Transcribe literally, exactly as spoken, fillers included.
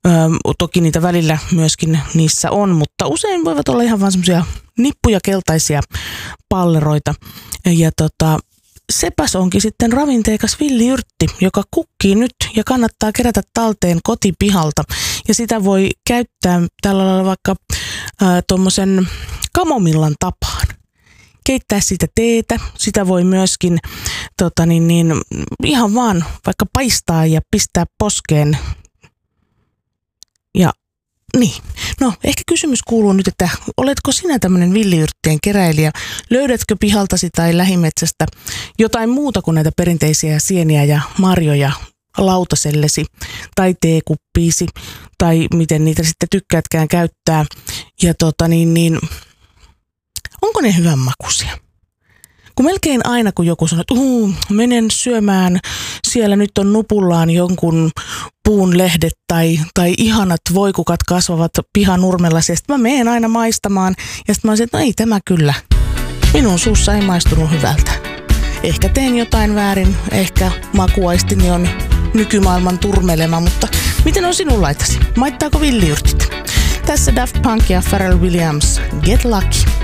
toki niitä välillä myöskin niissä on, mutta usein voivat olla ihan vaan semmoisia nippuja keltaisia palleroita. Ja tota, sepäs onkin sitten ravinteikas villiyrtti, joka kukkii nyt ja kannattaa kerätä talteen kotipihalta. Ja sitä voi käyttää tällä lailla vaikka tuommoisen kamomillan tapaan. Keittää siitä teetä, sitä voi myöskin tota niin, niin, ihan vaan vaikka paistaa ja pistää poskeen. Ja niin, no ehkä kysymys kuuluu nyt, että oletko sinä tämmöinen villiyrttien keräilijä? Löydätkö pihaltasi tai lähimetsästä jotain muuta kuin näitä perinteisiä sieniä ja marjoja lautasellesi tai teekuppiisi tai miten niitä sitten tykkäätkään käyttää? Ja tota niin, niin onko ne hyvän makuisia? Kun melkein aina, kun joku sanoo, että uh, menen syömään, siellä nyt on nupullaan jonkun puun lehdet tai, tai ihanat voikukat kasvavat pihanurmellasi. Ja sitten mä menen aina maistamaan ja sitten mä olisin, että no ei tämä kyllä. Minun suussa ei maistunut hyvältä. Ehkä teen jotain väärin, ehkä makuaistini on nykymaailman turmelema, mutta miten on sinun laitasi? Maittaako villiyrtit? Tässä Daft Punk ja Pharrell Williams, Get Lucky.